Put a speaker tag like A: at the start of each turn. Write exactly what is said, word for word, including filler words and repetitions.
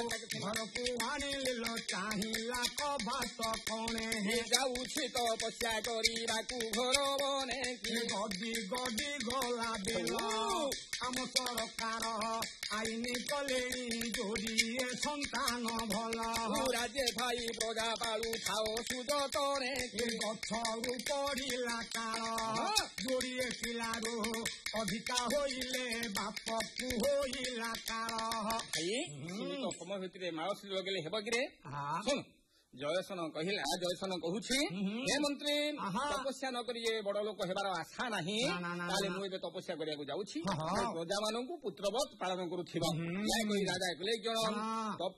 A: ଘରକୁ ଆଣିଲ ଚାହିଁଲା କବାଟ କଣେ
B: ଯାଉଛି ତପସ୍ୟା କରିବାକୁ ଘର ବନେ
A: ଗଦି ଗଦି ଗଲା ବେଳ ଆମ ସରକାର ଆଇନ କଲେଣି ଯୋଡ଼ିଏ ସନ୍ତାନ ଭଲ
B: ରାଜେ ଭାଇ ପ୍ରଜା ପାଳୁ ଥାଅ ସୁଯୋଗରେ
A: ଗଛରୁ ପଡ଼ିଲା କାଳ ଯୋଡ଼ିଏ ପିଲାରୁ ଅଧିକା ହୋଇଲେ ବାପକୁ ହୋଇଲା କାଳ
B: ସମୟ ଭିତରେ ମାଳଶ୍ରୀ ଲଗେଇଲେ ହେବ କିରେ ଶୁଣ ଜୟସନ କହିଲା ଜୟସନ କହୁଛି ହେ ମନ୍ତ୍ରୀ ତପସ୍ୟା ନକରି ଏ ବଡ ଲୋକ ହେବାର ଆଶା ନାହିଁ ତାହେଲେ ମୁଁ ଏବେ ତପସ୍ୟା କରିବାକୁ ଯାଉଛି ପ୍ରଜାମାନଙ୍କୁ ପୁତ୍ରବତ୍ ପାଳନ କରୁଥିବା ରାଜା କହିଲେ ଜଣ